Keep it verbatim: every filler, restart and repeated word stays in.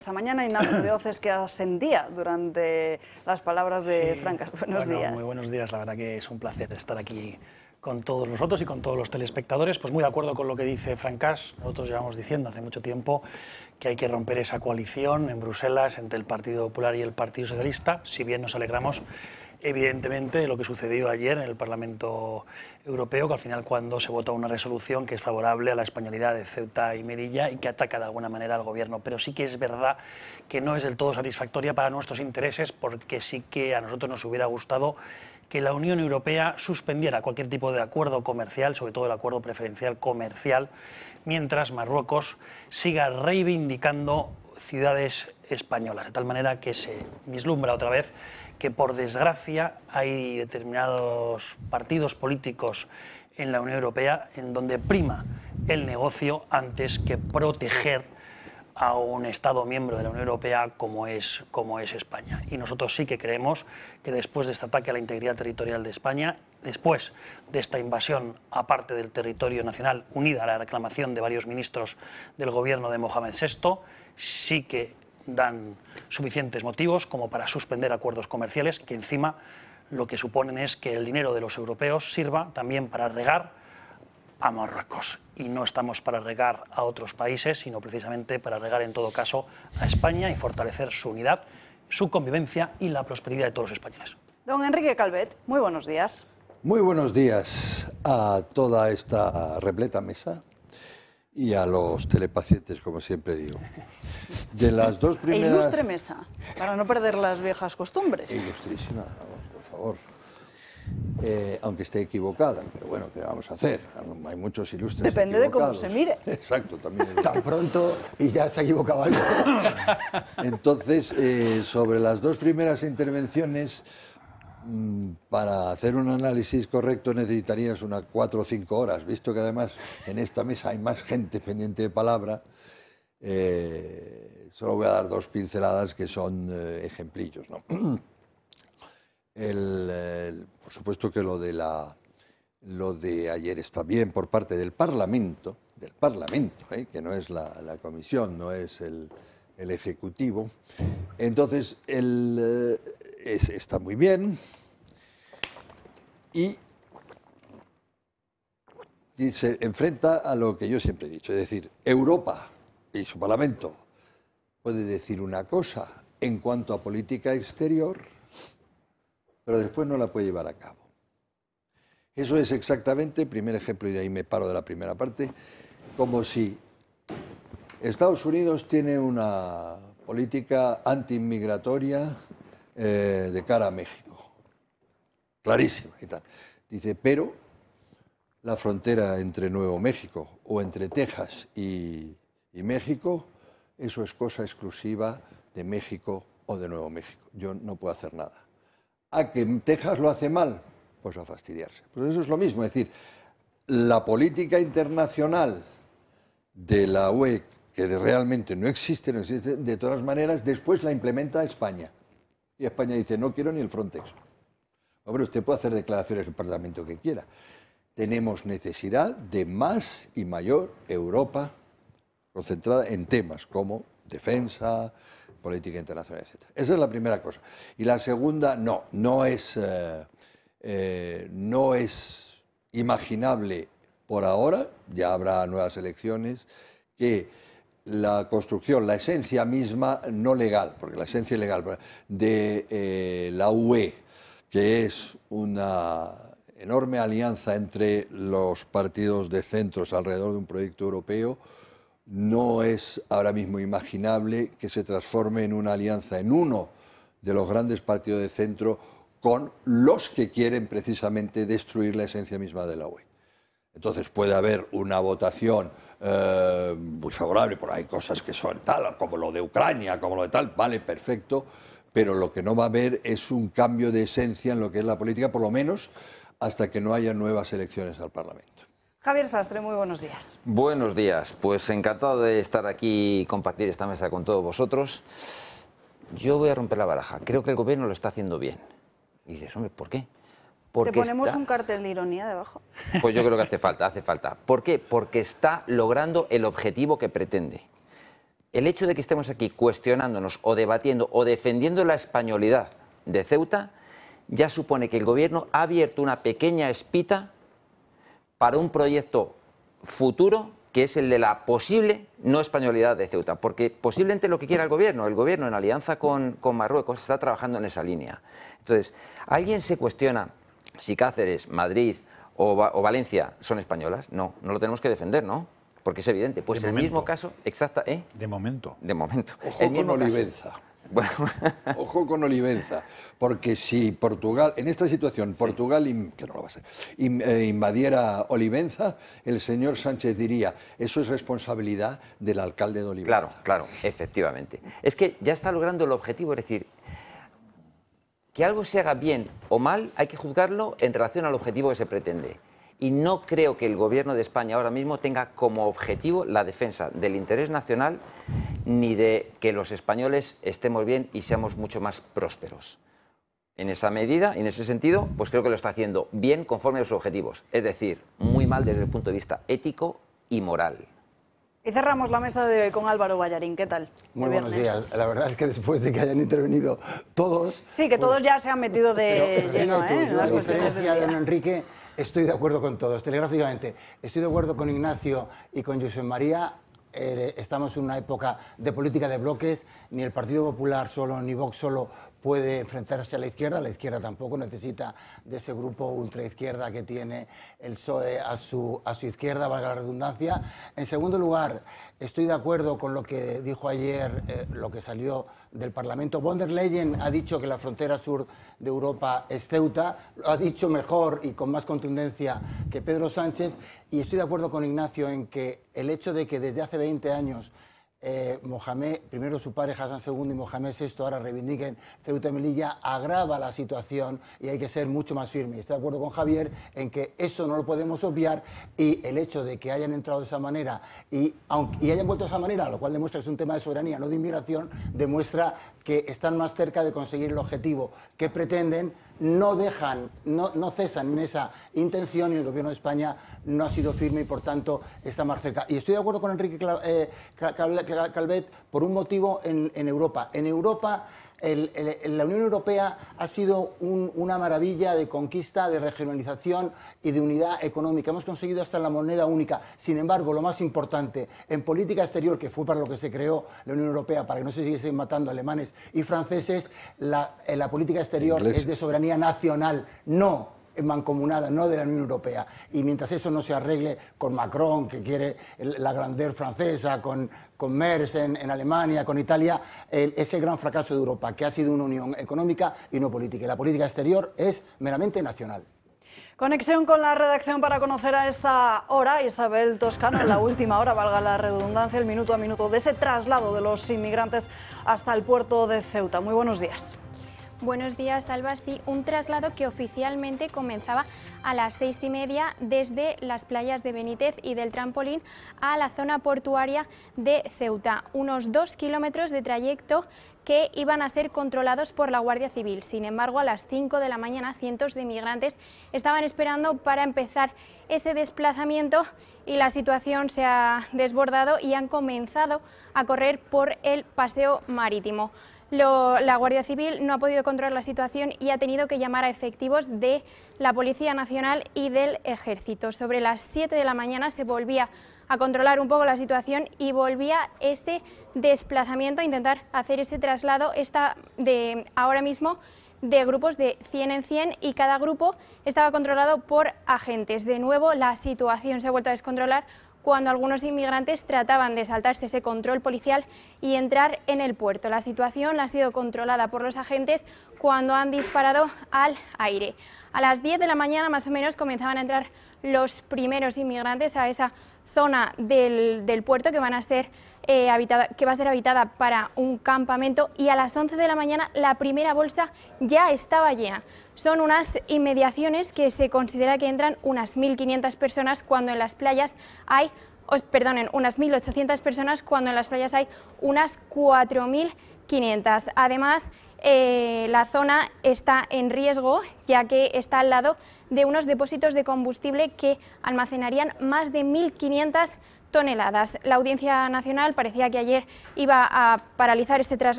Esta mañana Ignacio de Hoces que asentía durante las palabras de Sí, Francas. Buenos bueno, días. Muy buenos días, la verdad que es un placer estar aquí con todos nosotros y con todos los telespectadores. Pues muy de acuerdo con lo que dice Francas. Nosotros llevamos diciendo hace mucho tiempo que hay que romper esa coalición en Bruselas entre el Partido Popular y el Partido Socialista, si bien nos alegramos evidentemente de lo que sucedió ayer en el Parlamento Europeo, que al final cuando se vota una resolución que es favorable a la españolidad de Ceuta y Melilla y que ataca de alguna manera al gobierno, pero sí que es verdad que no es del todo satisfactoria para nuestros intereses, porque sí que a nosotros nos hubiera gustado que la Unión Europea suspendiera cualquier tipo de acuerdo comercial, sobre todo el acuerdo preferencial comercial, mientras Marruecos siga reivindicando ciudades españolas, de tal manera que se vislumbra otra vez que, por desgracia, hay determinados partidos políticos en la Unión Europea en donde prima el negocio antes que proteger a un Estado miembro de la Unión Europea como es, como es España. Y nosotros sí que creemos que después de este ataque a la integridad territorial de España, después de esta invasión a parte del territorio nacional, unida a la reclamación de varios ministros del gobierno de Mohamed sexto, sí que dan suficientes motivos como para suspender acuerdos comerciales que encima lo que suponen es que el dinero de los europeos sirva también para regar a Marruecos. Y no estamos para regar a otros países, sino precisamente para regar en todo caso a España y fortalecer su unidad, su convivencia y la prosperidad de todos los españoles. Don Enrique Calvet, muy buenos días. Muy buenos días a toda esta repleta mesa y a los telepacientes, como siempre digo. De las dos primeras... E ilustre mesa, para no perder las viejas costumbres. E ilustrísima, por favor. Eh, aunque esté equivocada, pero bueno, ¿qué vamos a hacer? Hay muchos ilustres Depende equivocados. de cómo se mire. Exacto, también. Es Tan pronto y ya se ha equivocado algo. Entonces, eh, sobre las dos primeras intervenciones, mmm, para hacer un análisis correcto necesitarías unas cuatro o cinco horas, visto que además en esta mesa hay más gente pendiente de palabra. Eh, solo voy a dar dos pinceladas que son eh, ejemplillos, ¿no? El, el, por supuesto que lo de, la, lo de ayer está bien por parte del Parlamento, del Parlamento, ¿eh? que no es la, la Comisión, no es el, el Ejecutivo. Entonces, el, eh, es, está muy bien y, y se enfrenta a lo que yo siempre he dicho, es decir, Europa y su Parlamento puede decir una cosa en cuanto a política exterior, pero después no la puede llevar a cabo. Eso es exactamente, primer ejemplo, y de ahí me paro de la primera parte, como si Estados Unidos tiene una política antiinmigratoria eh, de cara a México, clarísima y tal. Dice, pero la frontera entre Nuevo México o entre Texas y, y México, eso es cosa exclusiva de México o de Nuevo México. Yo no puedo hacer nada. ¿A que Texas lo hace mal? Pues a fastidiarse. Pues eso es lo mismo, es decir, la política internacional de la U E, que realmente no existe, no existe, de todas maneras, después la implementa España. Y España dice, no quiero ni el Frontex. Hombre, usted puede hacer declaraciones del Parlamento que quiera. Tenemos necesidad de más y mayor Europa concentrada en temas como defensa, política internacional, etcétera. Esa es la primera cosa. Y la segunda, no, no es, eh, eh, no es imaginable por ahora, ya habrá nuevas elecciones, que la construcción, la esencia misma, no legal, porque la esencia legal de eh, la U E, que es una enorme alianza entre los partidos de centros alrededor de un proyecto europeo, no es ahora mismo imaginable que se transforme en una alianza en uno de los grandes partidos de centro con los que quieren precisamente destruir la esencia misma de la U E. Entonces puede haber una votación eh, muy favorable, por ahí cosas que son tal, como lo de Ucrania, como lo de tal, vale, perfecto, pero lo que no va a haber es un cambio de esencia en lo que es la política, por lo menos hasta que no haya nuevas elecciones al Parlamento. Javier Sastre, muy buenos días. Buenos días, pues encantado de estar aquí y compartir esta mesa con todos vosotros. Yo voy a romper la baraja, creo que el gobierno lo está haciendo bien. Y dices, hombre, ¿por qué? Porque ¿te ponemos está... un cartel de ironía debajo? Pues yo creo que hace falta, hace falta. ¿Por qué? Porque está logrando el objetivo que pretende. el hecho de que estemos aquí cuestionándonos o debatiendo o defendiendo la españolidad de Ceuta ya supone que el gobierno ha abierto una pequeña espita para un proyecto futuro que es el de la posible no españolidad de Ceuta, porque posiblemente lo que quiera el gobierno, el gobierno en alianza con, con Marruecos está trabajando en esa línea. Entonces, ¿alguien se cuestiona si Cáceres, Madrid o, o Valencia son españolas? No, no lo tenemos que defender, ¿no? Porque es evidente. Pues de el momento. mismo caso, exacta, ¿eh? De momento. De momento. Ojo el mismo con caso. Olivenza. Bueno. Ojo con Olivenza, porque si Portugal, en esta situación, Portugal, sí. que no lo va a ser, invadiera Olivenza, el señor Sánchez diría, eso es responsabilidad del alcalde de Olivenza. Claro, claro, efectivamente. Es que ya está logrando el objetivo, es decir, que algo se haga bien o mal, hay que juzgarlo en relación al objetivo que se pretende. Y no creo que el gobierno de España ahora mismo tenga como objetivo la defensa del interés nacional ni de que los españoles estemos bien y seamos mucho más prósperos. En esa medida, en ese sentido, pues creo que lo está haciendo bien conforme a sus objetivos. Es decir, muy mal desde el punto de vista ético y moral. Y cerramos la mesa de hoy con Álvaro Ballarín. ¿Qué tal? Muy El buenos viernes. días. La verdad es que después de que hayan intervenido todos... Sí, que pues, todos ya se han metido de pero, lleno, pero, ¿eh? En las a cuestiones del diferencia de don día. Enrique, estoy de acuerdo con todos. Telegráficamente, estoy de acuerdo con Ignacio y con Josep María. Eh, estamos en una época de política de bloques. Ni el Partido Popular solo, ni Vox solo puede enfrentarse a la izquierda. La izquierda tampoco necesita de ese grupo ultraizquierda que tiene el P S O E a su, a su izquierda, valga la redundancia. En segundo lugar, estoy de acuerdo con lo que dijo ayer, eh, lo que salió del Parlamento. Von der Leyen ha dicho que la frontera sur de Europa es Ceuta, lo ha dicho mejor y con más contundencia que Pedro Sánchez, y estoy de acuerdo con Ignacio en que el hecho de que desde hace veinte años eh, Mohamed, primero su padre Hassan segundo y Mohamed sexto ahora reivindiquen Ceuta y Melilla, agrava la situación y hay que ser mucho más firme. Estoy de acuerdo con Javier en que eso no lo podemos obviar, y el hecho de que hayan entrado de esa manera y, aunque, y hayan vuelto de esa manera, lo cual demuestra que es un tema de soberanía, no de inmigración, demuestra que están más cerca de conseguir el objetivo que pretenden. No dejan, no, no cesan en esa intención, y el gobierno de España no ha sido firme y por tanto está más cerca. Y estoy de acuerdo con Enrique eh, Calvet por un motivo en, en Europa. En Europa, el, el, la Unión Europea ha sido un, una maravilla de conquista, de regionalización y de unidad económica. Hemos conseguido hasta la moneda única. Sin embargo, lo más importante, en política exterior, que fue para lo que se creó la Unión Europea, para que no se siguiesen matando alemanes y franceses, la, la política exterior Ingleses. es de soberanía nacional, no mancomunada, no de la Unión Europea. Y mientras eso no se arregle con Macron, que quiere la grandeur francesa, con, con Merz en, en Alemania, con Italia, el, ese gran fracaso de Europa, que ha sido una unión económica y no política. Y la política exterior es meramente nacional. Conexión con la redacción para conocer a esta hora, Isabel Toscano, en la última hora, valga la redundancia, el minuto a minuto de ese traslado de los inmigrantes hasta el puerto de Ceuta. Muy buenos días. Buenos días, Alba. Sí, un traslado que oficialmente comenzaba a las seis y media desde las playas de Benítez y del Trampolín a la zona portuaria de Ceuta. Unos dos kilómetros de trayecto que iban a ser controlados por la Guardia Civil. Sin embargo, a las cinco de la mañana cientos de inmigrantes estaban esperando para empezar ese desplazamiento y la situación se ha desbordado y han comenzado a correr por el paseo marítimo. Lo, la Guardia Civil no ha podido controlar la situación y ha tenido que llamar a efectivos de la Policía Nacional y del Ejército. Sobre las siete de la mañana se volvía a controlar un poco la situación y volvía ese desplazamiento a intentar hacer ese traslado esta de ahora mismo de grupos de cien en cien, y cada grupo estaba controlado por agentes. De nuevo la situación se ha vuelto a descontrolar cuando algunos inmigrantes trataban de saltarse ese control policial y entrar en el puerto. La situación ha sido controlada por los agentes cuando han disparado al aire. A las diez de la mañana más o menos comenzaban a entrar los primeros inmigrantes a esa zona del, del puerto que, van a ser, eh, habitada, que va a ser habitada para un campamento, y a las once de la mañana la primera bolsa ya estaba llena. Son unas inmediaciones que se considera que entran unas mil quinientas personas cuando en las playas hay, oh, perdonen, unas mil ochocientas personas cuando en las playas hay unas cuatro mil quinientas. Además, eh, la zona está en riesgo ya que está al lado de unos depósitos de combustible que almacenarían más de mil quinientas toneladas. La Audiencia Nacional parecía que ayer iba a paralizar este traslado